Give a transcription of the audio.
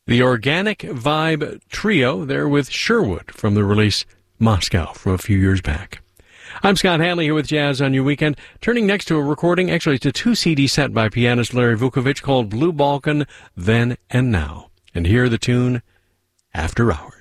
The Organic Vibe Trio, there with Sherwood from the release Moscow from a few years back. I'm Scott Hanley here with Jazz on Your Weekend. Turning next to a recording, actually it's a 2-CD set by pianist Larry Vukovich called Blue Balkan, Then and Now. And here the tune, After Hours.